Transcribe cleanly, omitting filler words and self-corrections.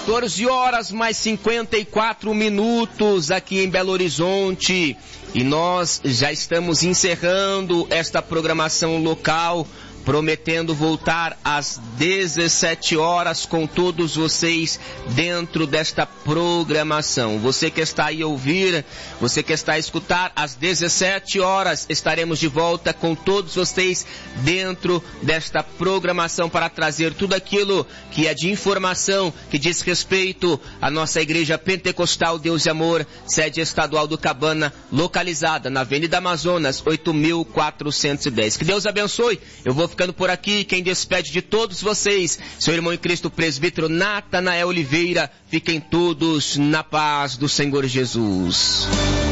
14 horas mais 54 minutos aqui em Belo Horizonte. E nós já estamos encerrando esta programação local, prometendo voltar às 17 horas com todos vocês dentro desta programação. Você que está aí a ouvir, você que está a escutar, às 17 horas estaremos de volta com todos vocês dentro desta programação para trazer tudo aquilo que é de informação, que diz respeito à nossa Igreja Pentecostal Deus e Amor, sede estadual do Cabana, localizada na Avenida Amazonas, 8.410. Que Deus abençoe. Eu vou ficando por aqui. Quem despede de todos vocês, seu irmão em Cristo, presbítero Natanael Oliveira. Fiquem todos na paz do Senhor Jesus.